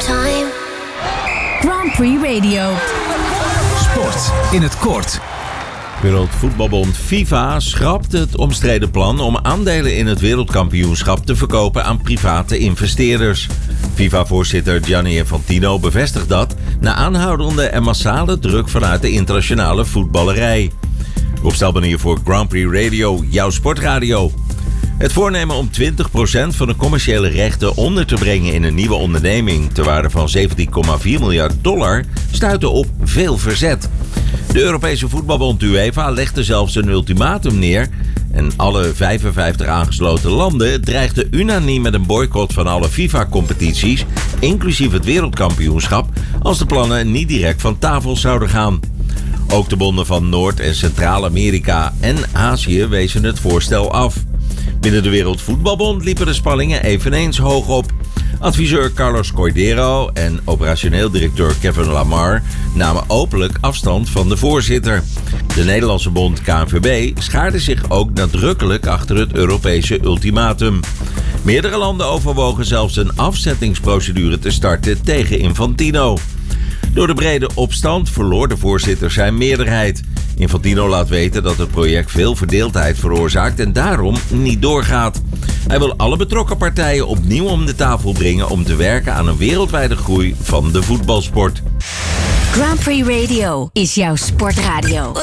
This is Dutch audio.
time. Grand Prix Radio. Sport in het kort. Wereldvoetbalbond FIFA schrapt het omstreden plan om aandelen in het wereldkampioenschap te verkopen aan private investeerders. FIFA-voorzitter Gianni Infantino bevestigt dat na aanhoudende en massale druk vanuit de internationale voetballerij. Rob Stelban hier voor Grand Prix Radio, jouw sportradio. Het voornemen om 20% van de commerciële rechten onder te brengen in een nieuwe onderneming ter waarde van $17,4 miljard stuitte op veel verzet. De Europese voetbalbond UEFA legde zelfs een ultimatum neer en alle 55 aangesloten landen dreigden unaniem met een boycott van alle FIFA-competities, inclusief het wereldkampioenschap, als de plannen niet direct van tafel zouden gaan. Ook de bonden van Noord- en Centraal-Amerika en Azië wezen het voorstel af. Binnen de Wereldvoetbalbond liepen de spanningen eveneens hoog op. Adviseur Carlos Cordeiro en operationeel directeur Kevin Lamar namen openlijk afstand van de voorzitter. De Nederlandse bond KNVB schaarde zich ook nadrukkelijk achter het Europese ultimatum. Meerdere landen overwogen zelfs een afzettingsprocedure te starten tegen Infantino. Door de brede opstand verloor de voorzitter zijn meerderheid. Infantino laat weten dat het project veel verdeeldheid veroorzaakt en daarom niet doorgaat. Hij wil alle betrokken partijen opnieuw om de tafel brengen om te werken aan een wereldwijde groei van de voetbalsport. Grand Prix Radio is jouw sportradio.